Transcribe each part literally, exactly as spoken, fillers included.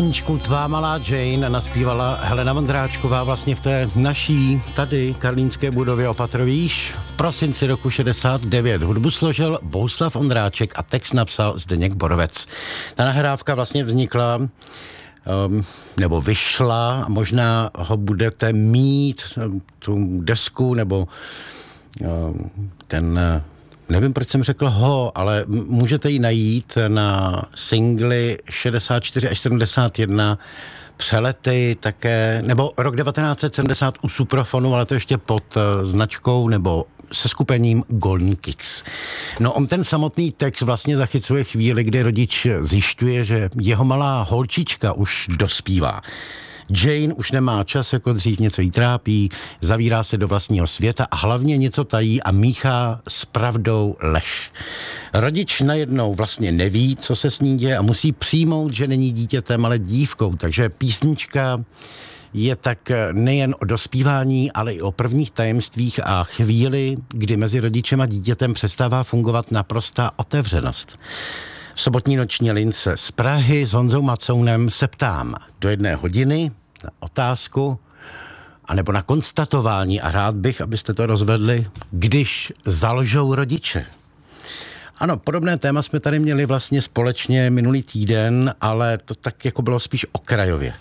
Písničku Tvá malá Jane naspívala Helena Vondráčková vlastně v té naší tady karlínské budově Opatrovíš v prosinci roku šedesát devět. Hudbu složil Bohuslav Ondráček a text napsal Zdeněk Borovec. Ta nahrávka vlastně vznikla um, nebo vyšla, možná ho budete mít, tu desku nebo um, ten... Nevím, proč jsem řekl ho, ale můžete ji najít na singly šedesát čtyři až sedmdesát jedna, Přelety také, nebo rok devatenáct set sedmdesát u Suprafonu, ale to ještě pod značkou nebo se skupením Golden Kids. No on ten samotný text vlastně zachycuje chvíli, kdy rodič zjišťuje, že jeho malá holčička už dospívá. Jane už nemá čas, jako dřív, něco jí trápí, zavírá se do vlastního světa a hlavně něco tají a míchá s pravdou lež. Rodič najednou vlastně neví, co se s ní děje a musí přijmout, že není dítětem, ale dívkou. Takže písnička je tak nejen o dospívání, ale i o prvních tajemstvích a chvíli, kdy mezi rodičem a dítětem přestává fungovat naprostá otevřenost. V sobotní noční lince z Prahy s Honzou Macounem se ptám do jedné hodiny na otázku anebo na konstatování a rád bych, abyste to rozvedli, když zalžou rodiče. Ano, podobné téma jsme tady měli vlastně společně minulý týden, ale to tak jako bylo spíš okrajově.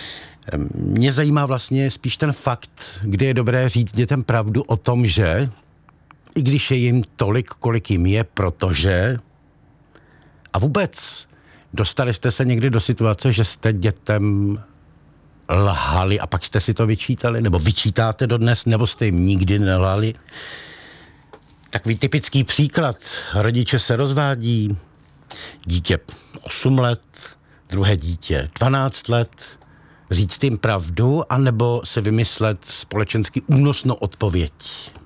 Mě zajímá vlastně spíš ten fakt, kdy je dobré říct dětem pravdu o tom, že i když je jim tolik, kolik jim je, protože... A vůbec, dostali jste se někdy do situace, že jste dětem lhali a pak jste si to vyčítali, nebo vyčítáte dodnes, nebo jste jim nikdy nelhali? Takový typický příklad. Rodiče se rozvádí, dítě osm let, druhé dítě dvanáct let, říct jim pravdu, anebo se vymyslet společensky únosnou odpověď.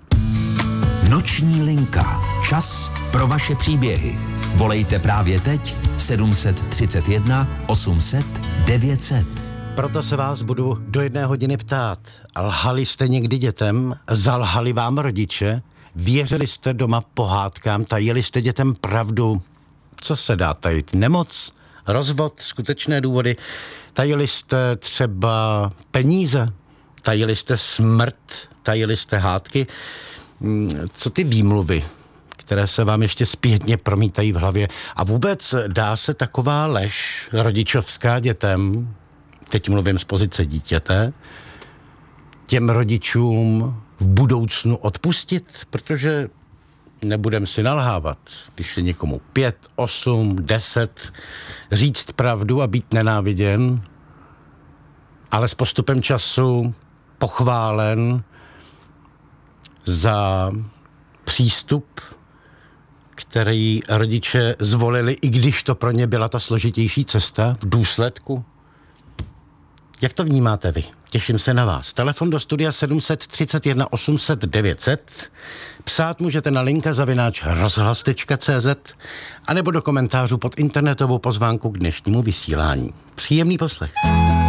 Noční linka. Čas pro vaše příběhy. Volejte právě teď sedm set třicet jedna osm set devět set. Proto se vás budu do jedné hodiny ptát. Lhali jste někdy dětem? Zalhali vám rodiče? Věřili jste doma pohádkám? Tajili jste dětem pravdu? Co se dá tajit? Nemoc? Rozvod? Skutečné důvody? Tajili jste třeba peníze? Tajili jste smrt? Tajili jste hádky? Co ty výmluvy, které se vám ještě zpětně promítají v hlavě? A vůbec dá se taková lež rodičovská dětem, teď mluvím z pozice dítěte, těm rodičům v budoucnu odpustit? Protože nebudem si nalhávat, když je někomu pět, osm, deset, říct pravdu a být nenáviděn, ale s postupem času pochválen za přístup, který rodiče zvolili, i když to pro ně byla ta složitější cesta v důsledku. Jak to vnímáte vy? Těším se na vás. Telefon do studia sedm set třicet jedna osm set devět set. Psát můžete na linka zavináč rozhlas tečka cé zet anebo do komentářů pod internetovou pozvánku k dnešnímu vysílání. Příjemný poslech.